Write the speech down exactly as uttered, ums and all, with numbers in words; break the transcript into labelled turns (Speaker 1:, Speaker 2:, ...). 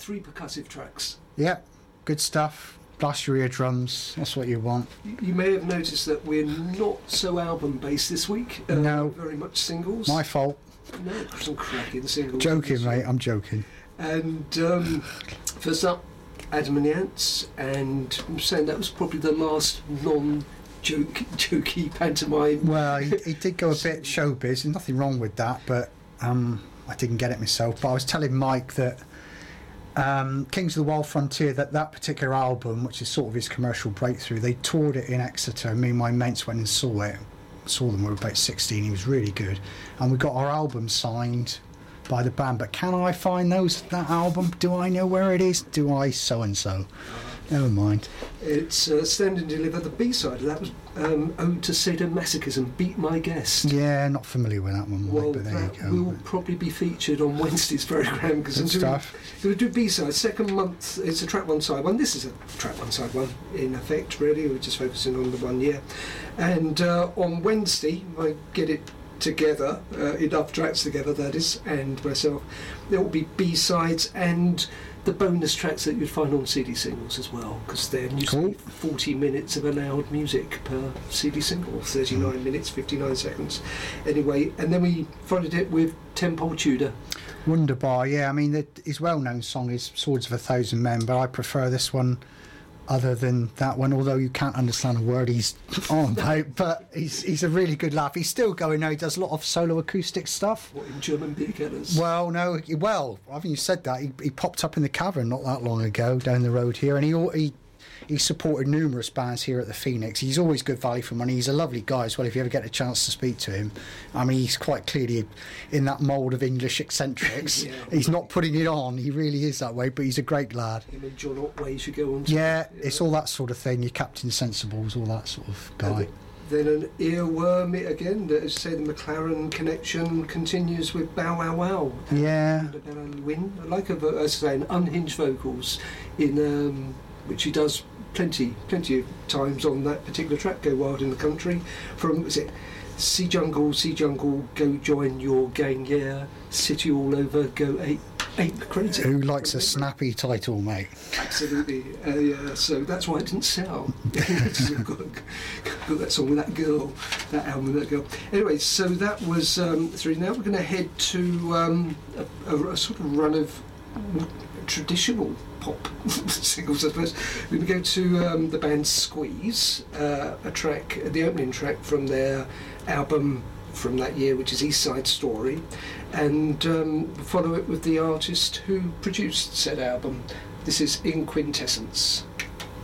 Speaker 1: three percussive tracks.
Speaker 2: Yeah, good stuff. Blast your eardrums, that's what you want.
Speaker 1: You, you may have noticed that we're not so album-based this week. Uh,
Speaker 2: No.
Speaker 1: Very much singles.
Speaker 2: My fault.
Speaker 1: No, some cracking singles.
Speaker 2: Joking, mate, I'm joking.
Speaker 1: And um, first up, Adam and the Ants, and I'm saying that was probably the last non-joke, jokey pantomime.
Speaker 2: Well, he, he did go a bit showbiz, there's nothing wrong with that, but um, I didn't get it myself. But I was telling Mike that um, Kings of the Wild Frontier, that that particular album, which is sort of his commercial breakthrough, they toured it in Exeter. Me and my mates went and saw it. Saw them when we were about sixteen. He was really good, and we got our album signed by the band. But can I find those that album? Do I know where it is? Do I so and so? Never mind.
Speaker 1: It's uh, Stand and Deliver. The B-side of that was um, Ode to Sadomasochism, Beat My Guest.
Speaker 2: Yeah, not familiar with that one, Mike,
Speaker 1: Well,
Speaker 2: but there
Speaker 1: that
Speaker 2: you go.
Speaker 1: will probably be featured on Wednesday's programme because I'm
Speaker 2: Good
Speaker 1: doing,
Speaker 2: stuff.
Speaker 1: going to do B-side. Second month, it's a track one side one. This is a track one side one in effect, really. We're just focusing on the one year. And uh, on Wednesday, I get it together, uh, enough tracks together, that is, and myself. There will be B-sides and the bonus tracks that you'd find on C D singles as well, because they're usually
Speaker 2: Cool.
Speaker 1: forty minutes of allowed music per C D single, thirty-nine minutes, fifty-nine seconds. Anyway, and then we followed it with Ten Pole Tudor.
Speaker 2: Wunderbar, yeah. I mean, the, his well-known song is Swords of a Thousand Men, but I prefer this one other than that one, although you can't understand a word he's on about, but he's he's a really good laugh. He's still going now, he does a lot of solo acoustic stuff.
Speaker 1: What, in German beer killers?
Speaker 2: Well, no, he- well, I think you said that. He, he popped up in the Cavern not that long ago down the road here, and he al- he he supported numerous bands here at the Phoenix. He's always good value for money. He's a lovely guy as well, if you ever get a chance to speak to him. I mean, he's quite clearly in that mould of English eccentrics.
Speaker 1: Yeah.
Speaker 2: He's not putting it on, he really is that way, but he's a great lad.
Speaker 1: Him and John Otway should go on to
Speaker 2: Yeah, it's all that sort of thing, your Captain Sensibles, all that sort of guy.
Speaker 1: Then an earworm again, as you say, the McLaren connection continues with Bow Wow Wow.
Speaker 2: Yeah.
Speaker 1: And Annabella Wynne. I like, a, vo- as I say, an unhinged vocals, in um, which he does plenty, plenty of times on that particular track, Go Wild in the Country. From, is it Sea Jungle, Sea Jungle, go join your gang, yeah. City all over, go ape, ape crazy.
Speaker 2: Who likes a snappy title, mate?
Speaker 1: Absolutely. Uh, yeah, so that's why it didn't sell. I've got, got that song with that girl, that album with that girl. Anyway, so that was um, three. Now we're going to head to um, a, a, a sort of run of traditional pop singles, I suppose. We're going to go to um, the band Squeeze, uh, a track, the opening track from their album from that year, which is East Side Story, and um, follow it with the artist who produced said album. This is In Quintessence.